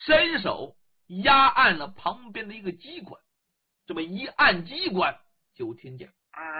伸手压按了旁边的一个机关，这么一按机关，就听见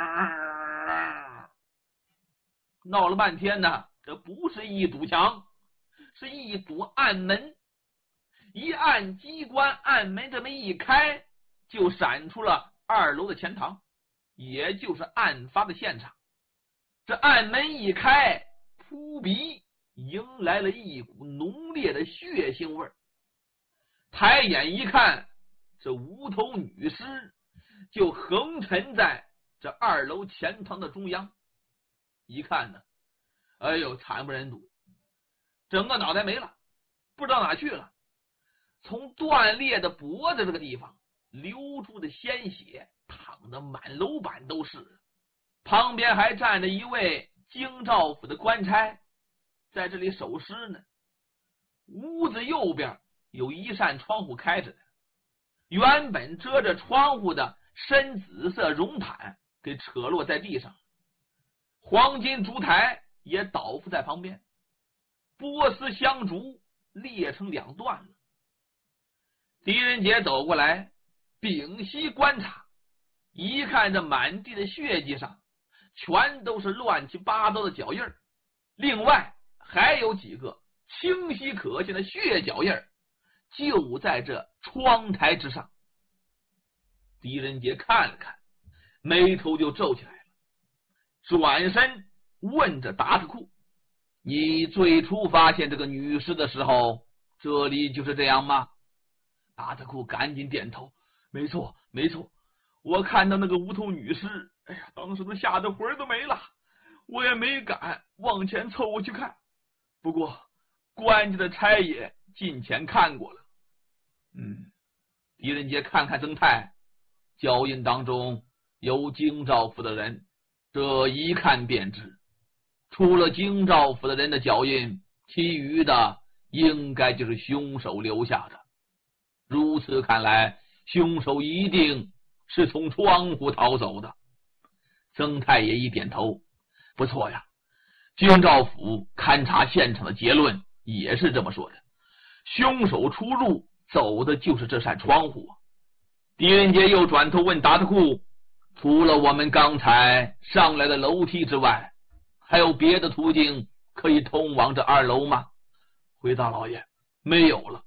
闹了半天呢，这不是一堵墙，是一堵暗门。一按机关，暗门这么一开，就闪出了2楼的前堂，也就是案发的现场。这暗门一开，扑鼻迎来了一股浓烈的血腥味儿。抬眼一看，这无头女尸就横沉在这2楼前堂的中央。一看呢，哎呦，惨不忍睹，整个脑袋没了，不知道哪去了。从断裂的脖子这个地方流出的鲜血淌得满楼板都是。旁边还站着一位京兆府的官差，在这里守尸呢。屋子右边有一扇窗户开着的，原本遮着窗户的深紫色绒毯给扯落在地上，黄金烛台也倒伏在旁边，波斯香烛裂成2段了。狄仁杰走过来，屏息观察，一看这满地的血迹上全都是乱七八糟的脚印儿，另外还有几个清晰可见的血脚印儿就在这窗台之上。狄仁杰看了看，眉头就皱起来了，转身问着达特库：“你最初发现这个女尸的时候，这里就是这样吗？”达特库赶紧点头：“没错，没错，我看到那个无头女尸，哎呀，当时都吓得魂儿都没了，我也没敢往前凑过去看。不过官家的差爷近前看过了。”狄仁杰看看曾泰，脚印当中有京兆府的人，这一看便知，除了京兆府的人的脚印，其余的应该就是凶手留下的。如此看来，凶手一定是从窗户逃走的。曾太爷一点头：“不错呀，京兆府勘察现场的结论也是这么说的，凶手出入走的就是这扇窗户。”狄仁杰又转头问达特库：“除了我们刚才上来的楼梯之外，还有别的途径可以通往这2楼吗？”回答老爷：“没有了。”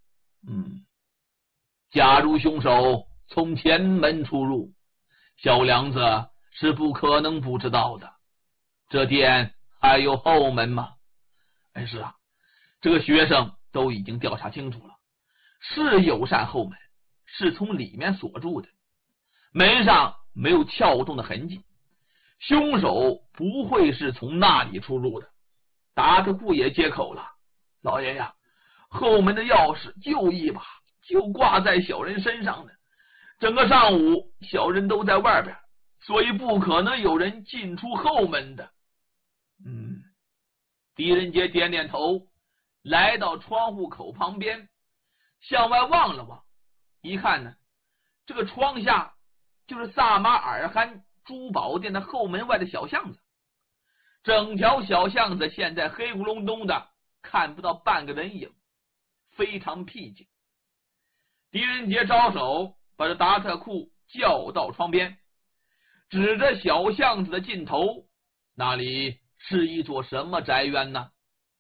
假如凶手从前门出入，小梁子是不可能不知道的。这店还有后门吗？是啊，这个学生都已经调查清楚了，是有扇后门，是从里面锁住的，门上没有撬动的痕迹，凶手不会是从那里出入的。达特库也接口了：“老爷呀，后门的钥匙就一把，就挂在小人身上呢，整个上午小人都在外边，所以不可能有人进出后门的。”狄仁杰点点头，来到窗户口旁边，向外望了望，一看呢，这个窗下就是萨马尔罕珠宝店的后门外的小巷子，整条小巷子现在黑咕隆咚的，看不到半个人影，非常僻静。狄仁杰招手把这达特库叫到窗边，指着小巷子的尽头，那里是一座什么宅院呢？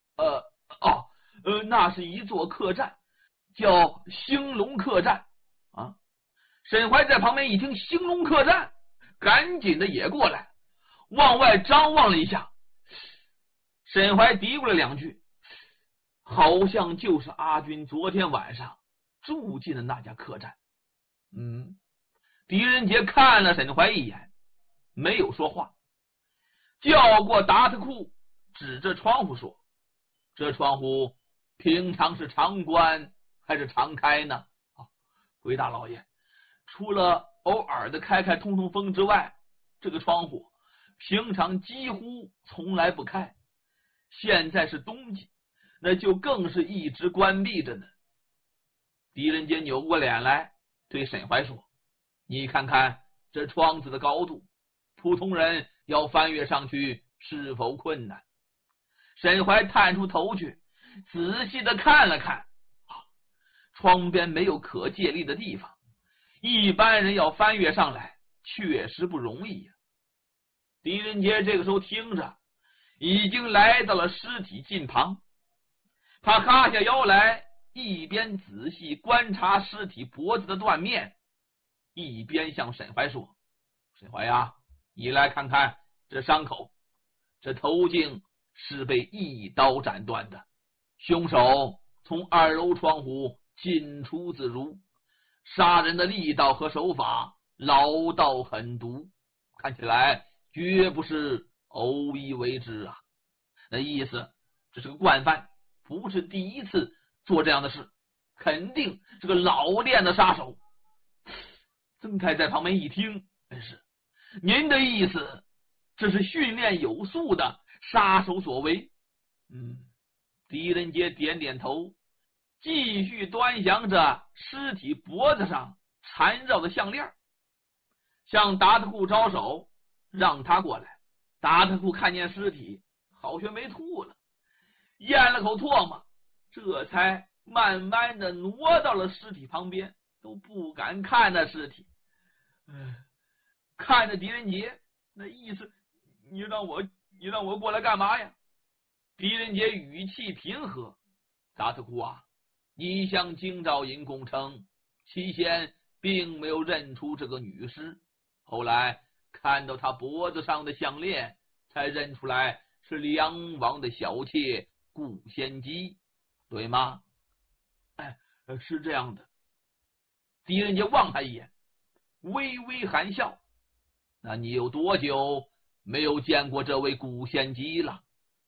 那是一座客栈，叫兴隆客栈啊。沈怀在旁边一听兴隆客栈，赶紧的也过来，往外张望了一下。沈怀嘀咕了2句，好像就是阿军昨天晚上住进的那家客栈。狄仁杰看了沈怀一眼，没有说话，叫过达特库，指着窗户说：“这窗户平常是常关还是常开呢？”回答老爷：“除了偶尔的开开通通风之外，这个窗户平常几乎从来不开，现在是冬季，那就更是一直关闭着呢。”狄仁杰扭过脸来对沈怀说：“你看看这窗子的高度，普通人要翻越上去是否困难？”沈怀探出头去仔细的看了看， 窗边没有可借力的地方，一般人要翻越上来确实不容易呀。狄仁杰这个时候听着，已经来到了尸体近旁，他哈下腰来，一边仔细观察尸体脖子的断面，一边向沈怀说：“沈怀呀，你来看看这伤口，这头颈是被一刀斩断的，凶手从2楼窗户进出自如，杀人的力道和手法老道狠毒，看起来绝不是偶一为之啊。那意思，这是个惯犯，不是第一次做这样的事，肯定是个老练的杀手。”曾泰在旁边一听，是您的意思，这是训练有素的杀手所为？狄仁杰点点头，继续端详着尸体脖子上缠绕的项链，向达特库招手，让他过来。达特库看见尸体，好像没吐了，咽了口唾沫，这才慢慢的挪到了尸体旁边，都不敢看那尸体。看着狄仁杰，那意思，你让我过来干嘛呀？狄仁杰语气平和：“达特库啊，你向京兆尹供称，起先并没有认出这个女尸，后来看到她脖子上的项链，才认出来是梁王的小妾顾仙姬，对吗？”是这样的。狄仁杰望他一眼，微微含笑：“那你有多久没有见过这位顾仙姬了？”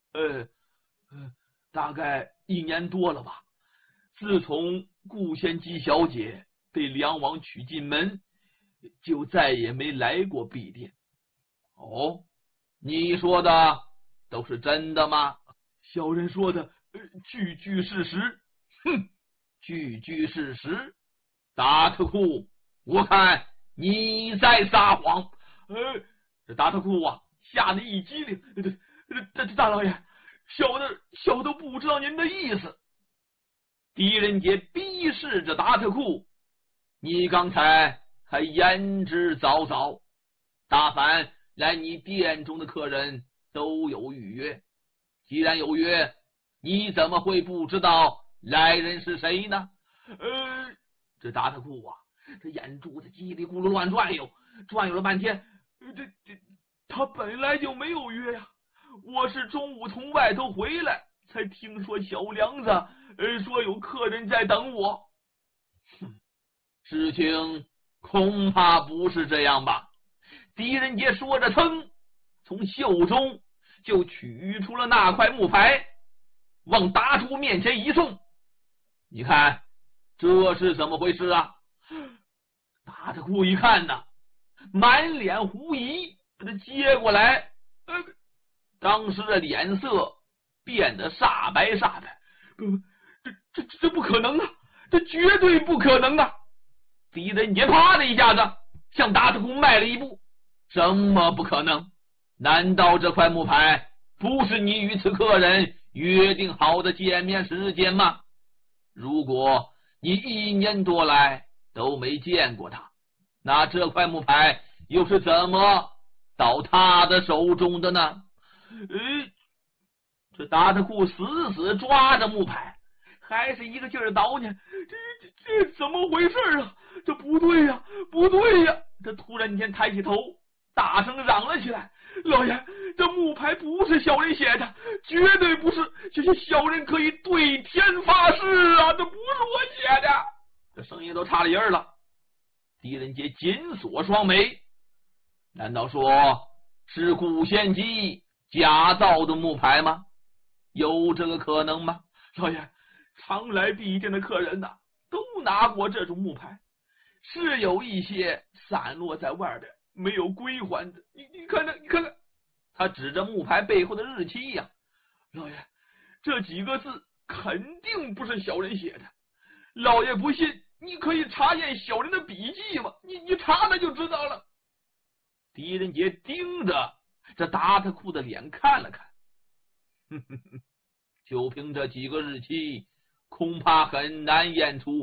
大概1年多了吧。自从顾仙姬小姐被梁王娶进门，就再也没来过敝店。哦，你说的都是真的吗？小人说的句句事实。句句事实。达特库，我看你在撒谎。这达特库啊，吓得一激灵。大老爷，小的不知道您的意思。狄仁杰逼视着达特库：“你刚才还言之凿凿，大凡来你店中的客人都有预约，既然有约，你怎么会不知道来人是谁呢？”这达特库啊，这眼珠子叽里咕噜乱转悠了半天。他本来就没有约呀，我是中午从外头回来，才听说小梁子说有客人在等我。事情恐怕不是这样吧？狄仁杰说着，噌，从袖中就取出了那块木牌，往达特库面前一送：“你看，这是怎么回事啊？”达特库一看呐，满脸狐疑，把他接过来，当时的脸色变得煞白。这不可能啊！这绝对不可能啊！狄仁杰啪的一下子向达特库迈了一步：“什么不可能？难道这块木牌不是你与此客人约定好的见面时间吗？如果你1年多来都没见过他，那这块木牌又是怎么到他的手中的呢？”这达特库死死抓着木牌，还是一个劲儿捣呢。这怎么回事啊？这不对呀，不对呀！他突然间抬起头，大声嚷了起来：“老爷，这木牌不是小人写的，绝对不是！小人可以对天发誓啊，这不是我写的！”这声音都岔了音了。狄仁杰紧锁双眉，难道说是顾仙姬假造的木牌吗？有这个可能吗？老爷，常来敝店的客人呐，都拿过这种木牌，是有一些散落在外边没有归还的。你看看，他指着木牌背后的日期呀。老爷，这几个字肯定不是小人写的。老爷不信，你可以查验小人的笔记嘛，你查了就知道了。狄仁杰盯着这达特库的脸看了看，就凭这几个日期，恐怕很难验出